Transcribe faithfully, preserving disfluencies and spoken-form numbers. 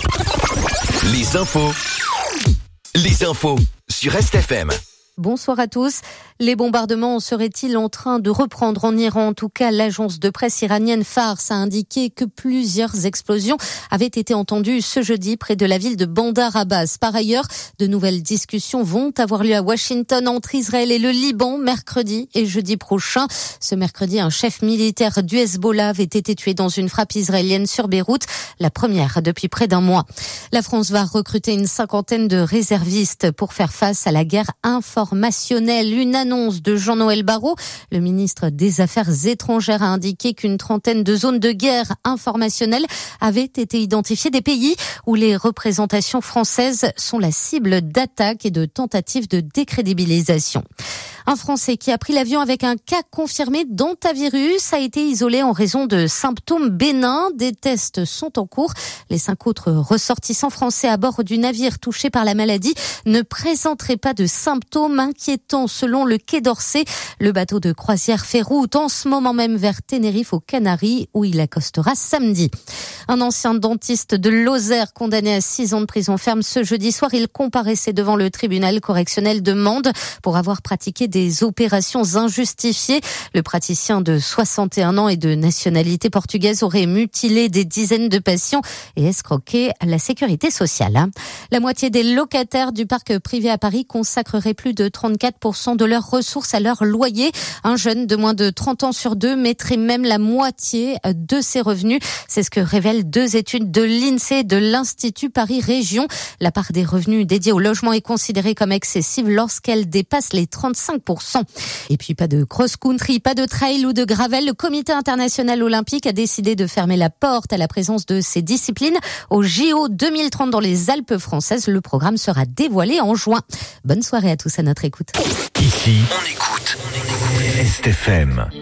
Les infos. Les infos sur Est F M. Bonsoir à tous. Les bombardements seraient-ils en train de reprendre en Iran? En tout cas, l'agence de presse iranienne Fars a indiqué que plusieurs explosions avaient été entendues ce jeudi près de la ville de Bandar Abbas. Par ailleurs, de nouvelles discussions vont avoir lieu à Washington entre Israël et le Liban mercredi et jeudi prochain. Ce mercredi, un chef militaire du Hezbollah avait été tué dans une frappe israélienne sur Beyrouth, la première depuis près d'un mois. La France va recruter une cinquantaine de réservistes pour faire face à la guerre informationnelle. Une annonce de Jean-Noël Barrot, le ministre des Affaires étrangères, a indiqué qu'une trentaine de zones de guerre informationnelle avaient été identifiées, des pays où les représentations françaises sont la cible d'attaques et de tentatives de décrédibilisation. Un Français qui a pris l'avion avec un cas confirmé d'hantavirus a été isolé en raison de symptômes bénins. Des tests sont en cours. Les cinq autres ressortissants français à bord du navire touché par la maladie ne présenteraient pas de symptômes inquiétants selon le Quai d'Orsay. Le bateau de croisière fait route en ce moment même vers Tenerife aux Canaries où il accostera samedi. Un ancien dentiste de Lozère condamné à six ans de prison ferme ce jeudi soir. Il comparaissait devant le tribunal correctionnel de Mende pour avoir pratiqué des opérations injustifiées. Le praticien de soixante et un ans et de nationalité portugaise aurait mutilé des dizaines de patients et escroqué la sécurité sociale. La moitié des locataires du parc privé à Paris consacreraient plus de trente-quatre pour cent de leurs ressources à leur loyer. Un jeune de moins de trente ans sur deux mettrait même la moitié de ses revenus. C'est ce que révèlent deux études de l'INSEE et de l'Institut Paris Région. La part des revenus dédiés au logement est considérée comme excessive lorsqu'elle dépasse les trente-cinq pour cent. Et puis pas de cross-country, pas de trail ou de gravel. Le Comité international olympique a décidé de fermer la porte à la présence de ces disciplines au J O deux mille trente dans les Alpes françaises. Le programme sera dévoilé en juin. Bonne soirée à tous à notre écoute. Ici, on écoute Est F M.